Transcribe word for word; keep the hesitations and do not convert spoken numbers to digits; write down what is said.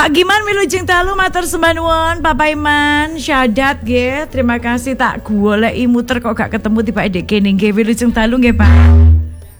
Pak Giman Wilujeng Dalu matur sembah nuwun, Papa Iman, syahadat nggih. Terima kasih tak goleki muter kok gak ketemu tiba dek kene nggih Wilujeng Dalu nggih, Pak.